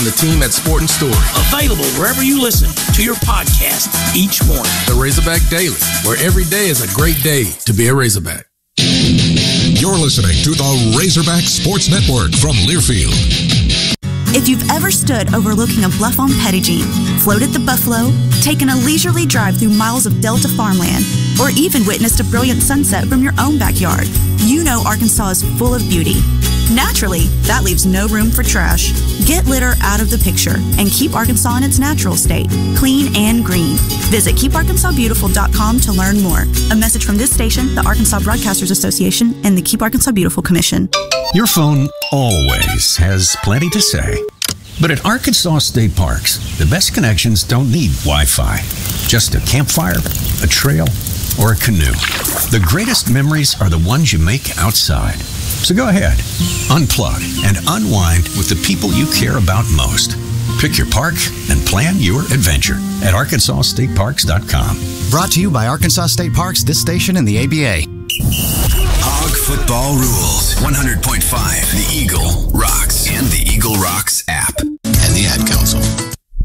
the team at Sport and Story. Available wherever you listen to your podcast each morning. The Razorback Daily, where every day is a great day to be a Razorback. You're listening to the Razorback Sports Network from Learfield. If you've ever stood overlooking a bluff on Petit Jean, floated the Buffalo, taken a leisurely drive through miles of Delta farmland, or even witnessed a brilliant sunset from your own backyard, you know Arkansas is full of beauty. Naturally, that leaves no room for trash. Get litter out of the picture and keep Arkansas in its natural state, clean and green. Visit keeparkansasbeautiful.com to learn more. A message from this station, the Arkansas Broadcasters Association, and the Keep Arkansas Beautiful Commission. Your phone always has plenty to say. But at Arkansas State Parks, the best connections don't need Wi-Fi. Just a campfire, a trail, or a canoe. The greatest memories are the ones you make outside. So go ahead, unplug and unwind with the people you care about most. Pick your park and plan your adventure at ArkansasStateParks.com. Brought to you by Arkansas State Parks, this station, and the ABA. Hog football rules. 100.5 The Eagle.